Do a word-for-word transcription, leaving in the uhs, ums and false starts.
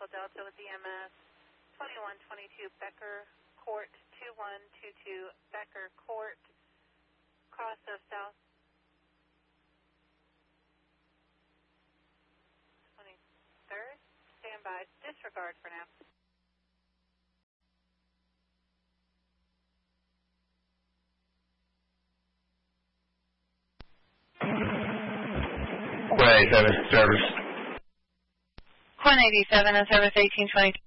Echo Delta with E M S, twenty-one twenty-two Becker Court, two one two two Becker Court, cross of South twenty-third. Stand by. Disregard for now. one eighty-seven, service. one eighty-seven and service eighteen twenty.